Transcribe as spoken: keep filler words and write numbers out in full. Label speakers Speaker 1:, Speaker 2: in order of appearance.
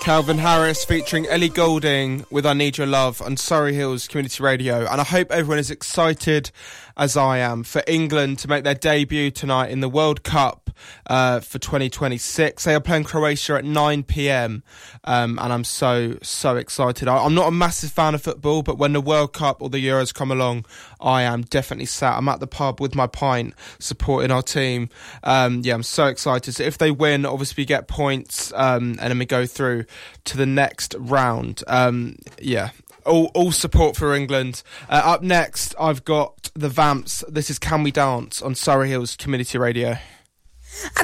Speaker 1: Calvin Harris featuring Ellie Goulding with I Need Your Love on Surrey Hills Community Radio. And I hope everyone is excited, as I am, for England to make their debut tonight in the World Cup uh, for twenty twenty-six. They are playing Croatia at nine p.m. Um, and I'm so, so excited. I, I'm not a massive fan of football, but when the World Cup or the Euros come along, I am definitely sat. I'm at the pub with my pint supporting our team. Um, yeah, I'm so excited. So if they win, obviously we get points um, and then we go through to the next round. Um, yeah, all, all support for England. Uh, up next, I've got the Vamps. This is Can We Dance on Surrey Hills Community Radio.